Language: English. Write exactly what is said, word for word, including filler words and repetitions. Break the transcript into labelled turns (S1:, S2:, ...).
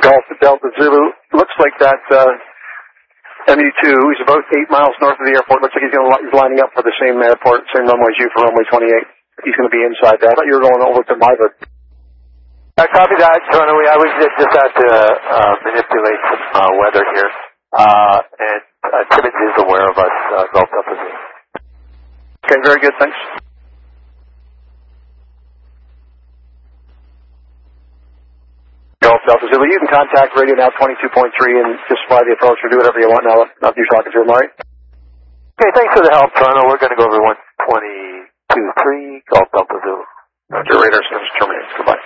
S1: Golf Delta Zulu. Looks like that uh, M U two, he's about eight miles north of the airport. Looks like he's, gonna, he's lining up for the same airport, same runway as you for runway twenty-eight. He's going to be inside there. I thought you were going over to Miver.
S2: I copy that, Toronto. I was just, just had to uh, manipulate some uh, weather here. Uh, and uh, Timmins is aware of us, uh, Golf Delta Zulu.
S1: Okay, very good, thanks. Golf Delta Zulu, you can contact Radio Now twenty-two point three and just fly the approach or do whatever you want now. Now you're talking to him, all right?
S2: Okay, thanks for the help, Toronto. We're going to go over one twenty-two point three, Golf Delta Zulu.
S1: Your radar service terminates. Goodbye.